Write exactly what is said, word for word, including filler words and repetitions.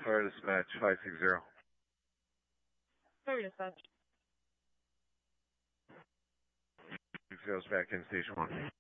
Fire dispatch, five six zero. Fire dispatch. six zero's back in station one.